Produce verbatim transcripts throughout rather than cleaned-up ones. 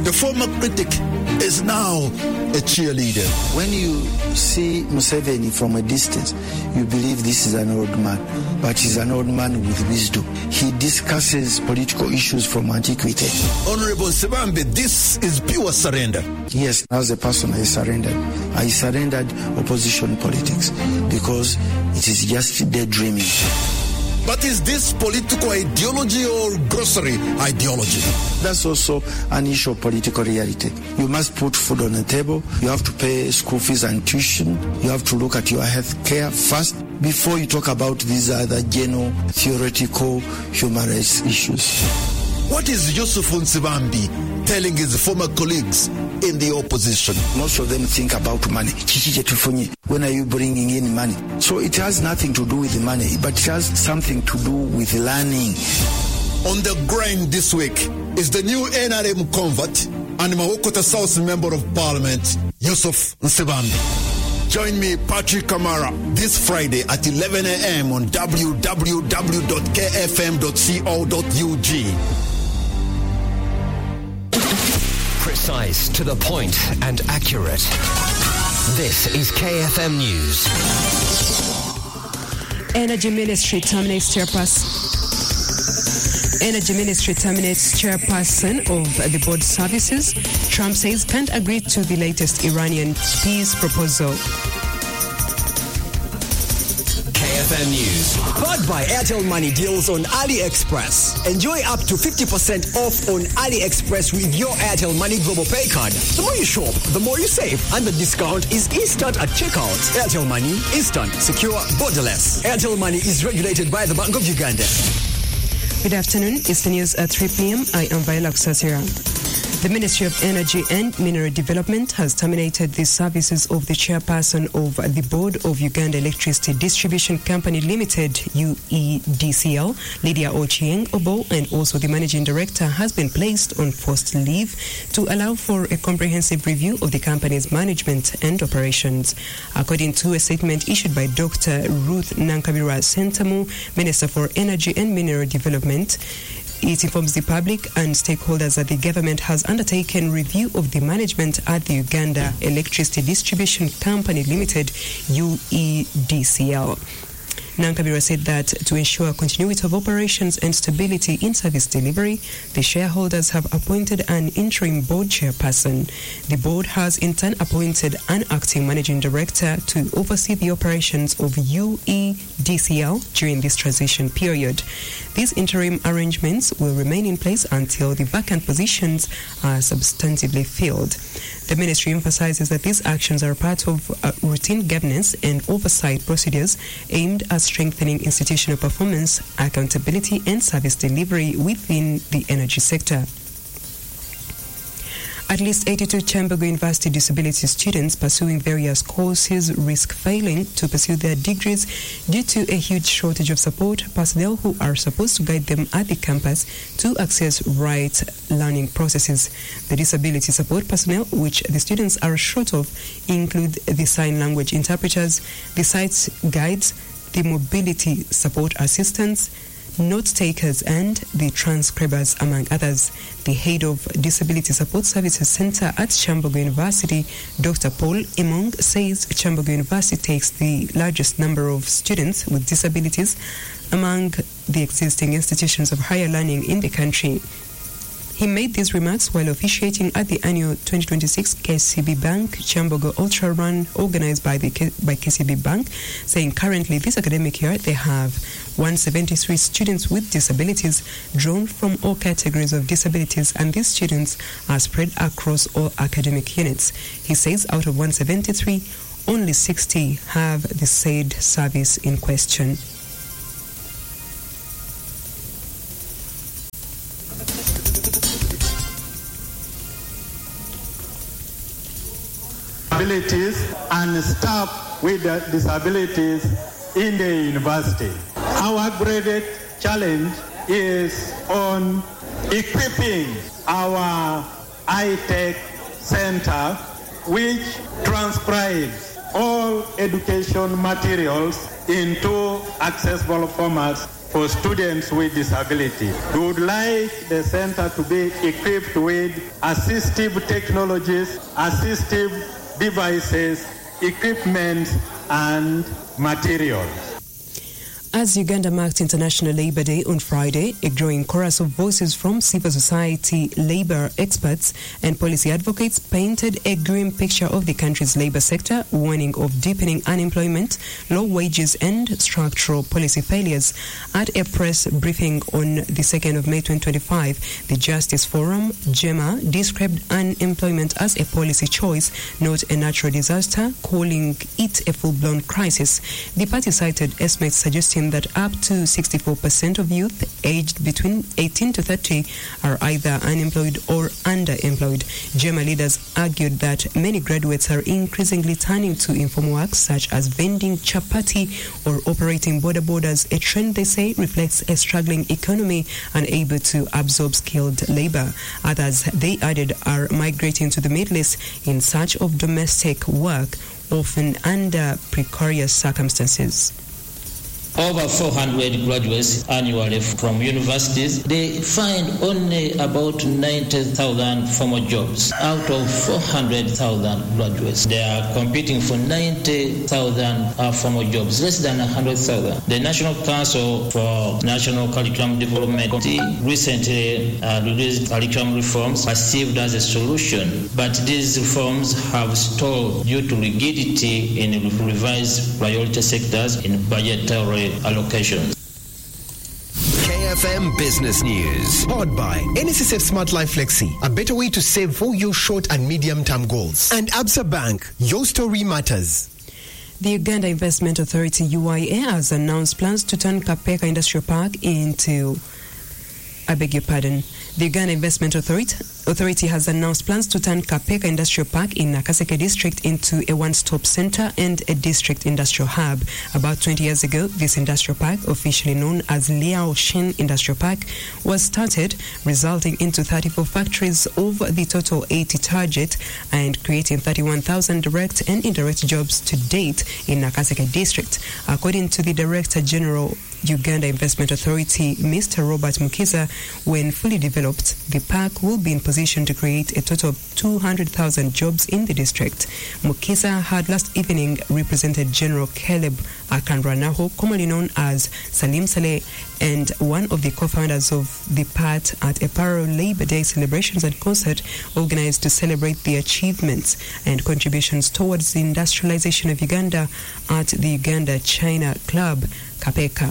The former critic is now a cheerleader. When you see Museveni from a distance, you believe this is an old man, but he's an old man with wisdom. He discusses political issues from antiquity. Honorable Nsibambi, this is pure surrender. Yes, as a person, I surrendered. I surrendered opposition politics because it is just daydreaming. But is this political ideology or grocery ideology? That's also an issue of political reality. You must put food on the table. You have to pay school fees and tuition. You have to look at your health care first before you talk about these other general, theoretical human rights issues. What is Yusuf Nsibambi telling his former colleagues in the opposition? Most of them think about money. When are you bringing in money? So it has nothing to do with the money, but it has something to do with learning. On the grind this week is the new N R M convert and Mawokota South Member of Parliament, Yusuf Nsibambi. Join me, Patrick Kamara, this Friday at eleven a.m. on w w w dot k f m dot co dot u g. Precise, to the point, and accurate. This is K F M News. Energy Ministry terminates chairperson. Energy Ministry terminates chairperson of the board services. Trump says can't agree to the latest Iranian peace proposal. K F M News. Powered by Airtel Money deals on AliExpress. Enjoy up to fifty percent off on AliExpress with your Airtel Money Global Pay card. The more you shop, the more you save. And the discount is instant at checkout. Airtel Money, instant, secure, borderless. Airtel Money is regulated by the Bank of Uganda. Good afternoon. It's the news at three p.m. I am Viola Kusasira. The Ministry of Energy and Mineral Development has terminated the services of the chairperson of the Board of Uganda Electricity Distribution Company Limited, U E D C L, Lydia Ochieng Obo, and also the Managing Director has been placed on forced leave to allow for a comprehensive review of the company's management and operations. According to a statement issued by Doctor Ruth Nankabira Sentamu, Minister for Energy and Mineral Development, it informs the public and stakeholders that the government has undertaken review of the management at the Uganda Electricity Distribution Company Limited, U E D C L. Nankabira said that to ensure continuity of operations and stability in service delivery, the shareholders have appointed an interim board chairperson. The board has in turn appointed an acting managing director to oversee the operations of U E D C L during this transition period. These interim arrangements will remain in place until the vacant positions are substantively filled. The ministry emphasizes that these actions are part of uh, routine governance and oversight procedures aimed at strengthening institutional performance, accountability, and service delivery within the energy sector. At least eighty-two Chambogo University disability students pursuing various courses risk failing to pursue their degrees due to a huge shortage of support personnel who are supposed to guide them at the campus to access right learning processes. The disability support personnel, which the students are short of, include the sign language interpreters, the site guides, the mobility support assistants, note takers, and the transcribers, among others. The head of Disability Support Services Center at Chambogo University, Doctor Paul Emong, says Chambogo University takes the largest number of students with disabilities among the existing institutions of higher learning in the country. He made these remarks while officiating at the annual twenty twenty-six K C B Bank Chambogo Ultra Run organized by the K- by K C B Bank, saying currently this academic year they have one hundred seventy-three students with disabilities drawn from all categories of disabilities, and these students are spread across all academic units. He says out of one hundred seventy-three, only sixty have the said service in question. Disabilities and staff with disabilities in the university. Our graded challenge is on equipping our I-Tech center, which transcribes all education materials into accessible formats for students with disability. We would like the center to be equipped with assistive technologies, assistive devices, equipment, and materials. As Uganda marked International Labour Day on Friday, a growing chorus of voices from civil society, labour experts and policy advocates painted a grim picture of the country's labour sector, warning of deepening unemployment, low wages and structural policy failures. At a press briefing on the second of May twenty twenty-five, the Justice Forum, JEMA, described unemployment as a policy choice, not a natural disaster, calling it a full-blown crisis. The party cited estimates suggesting that up to sixty-four percent of youth aged between eighteen to thirty are either unemployed or underemployed. JEMA leaders argued that many graduates are increasingly turning to informal work such as vending chapati or operating border borders, a trend they say reflects a struggling economy unable to absorb skilled labor. Others, they added, are migrating to the Middle East in search of domestic work, often under precarious circumstances. Over four hundred graduates annually from universities. They find only about ninety thousand formal jobs out of four hundred thousand graduates. They are competing for ninety thousand uh, formal jobs, less than one hundred thousand. The National Council for National Curriculum Development recently uh, released curriculum reforms perceived as a solution, but these reforms have stalled due to rigidity in revised priority sectors in budgetary allocations. K F M Business News. Powered by N S S F Smart Life Flexi, a better way to save for your short and medium-term goals. And Absa Bank, your story matters. The Uganda Investment Authority U I A has announced plans to turn Kapeka Industrial Park into, I beg your pardon, the Uganda Investment Authority, Authority has announced plans to turn Kapeka Industrial Park in Nakaseke District into a one-stop center and a district industrial hub. About twenty years ago, this industrial park, officially known as Liao Shin Industrial Park, was started, resulting into thirty-four factories over the total eighty target and creating thirty-one thousand direct and indirect jobs to date in Nakaseke District. According to the Director General, Uganda Investment Authority, Mister Robert Mukiza, when fully developed, the park will be in position to create a total of two hundred thousand jobs in the district. Mukiza had last evening represented General Caleb Akanranaho, commonly known as Salim Saleh, and one of the co-founders of the part at a parallel Labor Day celebrations and concert organized to celebrate the achievements and contributions towards the industrialization of Uganda at the Uganda-China Club, Kapeka.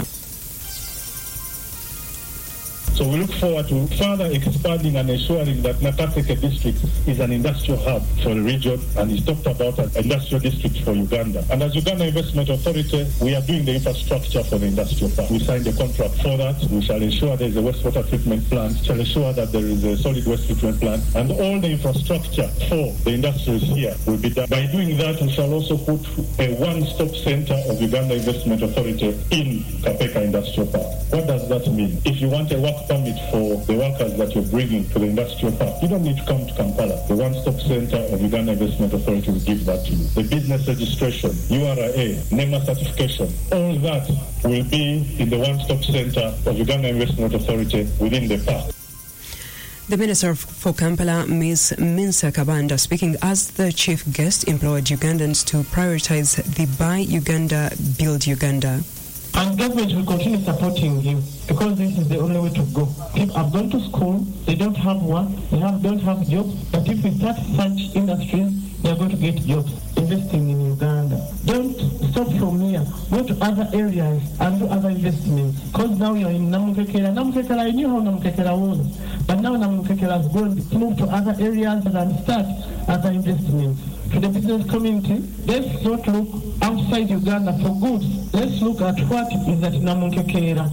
So we look forward to further expanding and ensuring that Nakaseke district is an industrial hub for the region and is talked about as industrial district for Uganda. And as Uganda Investment Authority, we are doing the infrastructure for the industrial park. We signed a contract for that. We shall ensure there is a wastewater treatment plant, shall ensure that there is a solid waste treatment plant, and all the infrastructure for the industries here will be done. By doing that, we shall also put a one-stop center of Uganda Investment Authority in Kapeka Industrial Park. What does that mean? If you want a work permit for the workers that you're bringing to the industrial park, you don't need to come to Kampala. The one-stop center of Uganda Investment Authority will give that to you. The business registration, U R A, NEMA certification, all that will be in the one-stop center of Uganda Investment Authority within the park. The Minister for Kampala, Miz Minsa Kabanda, speaking as the chief guest, implored Ugandans to prioritize the Buy Uganda, Build Uganda. And government will continue supporting you because this is the only way to go. People have gone to school, they don't have work, they have, don't have jobs, but if we start such industries, they are going to get jobs. Investing in Uganda. Don't stop from here. Go to other areas and do other investments. Because now you're in Namukekera. Namukekera, I knew how Namukekera was. But now Namukekera has gone to move to other areas and start other investments. To the business community, let's not look outside Uganda for goods. Let's look at what is at Namukekera.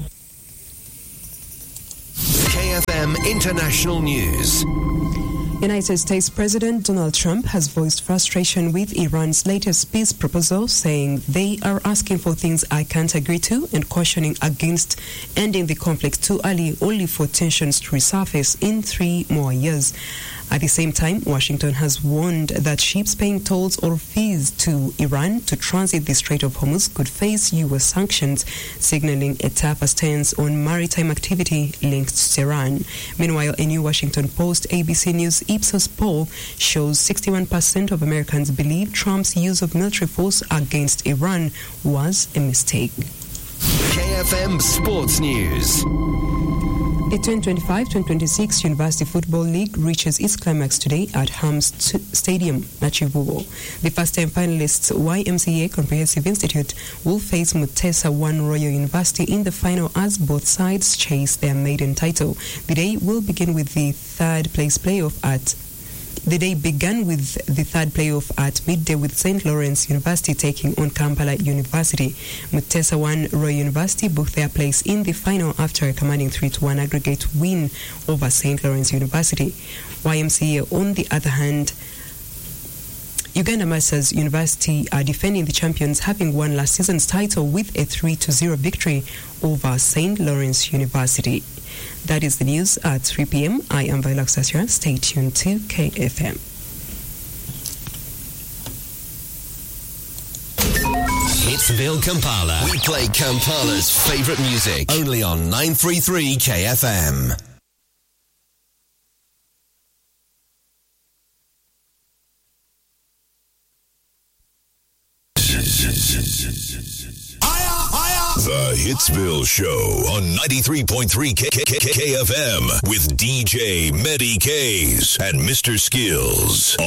K F M International News. United States President Donald Trump has voiced frustration with Iran's latest peace proposal, saying they are asking for things I can't agree to and cautioning against ending the conflict too early, only for tensions to resurface in three more years. At the same time, Washington has warned that ships paying tolls or fees to Iran to transit the Strait of Hormuz could face U S sanctions, signaling a tougher stance on maritime activity linked to Iran. Meanwhile, a new Washington Post A B C News Ipsos poll shows sixty-one percent of Americans believe Trump's use of military force against Iran was a mistake. K F M Sports News. The twenty twenty-five twenty twenty-six University Football League reaches its climax today at Hams Stadium, Nachivubo. The first-time finalists Y M C A Comprehensive Institute will face Mutesa One Royal University in the final as both sides chase their maiden title. The day will begin with the third-place playoff at The day began with the third playoff at midday with Saint Lawrence University taking on Kampala University. Mutesa One Royal University booked their place in the final after a commanding three to one aggregate win over Saint Lawrence University. Y M C A, on the other hand, Uganda Masters University are defending the champions, having won last season's title with a three to zero victory over Saint Lawrence University. That is the news at three p.m. I am Viola Sasira. Stay tuned to K F M. Hitsville, Kampala. We play Kampala's favorite music. Only on nine thirty-three K F M. The Hitsville Show on ninety-three point three K F M with D J Medi K's and Mister Skills.